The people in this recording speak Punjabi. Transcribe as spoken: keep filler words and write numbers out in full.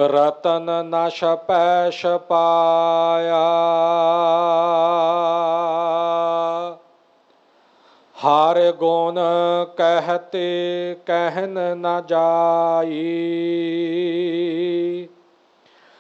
रतन न छपै छपाया। हर गुण कहते कहन न जाई।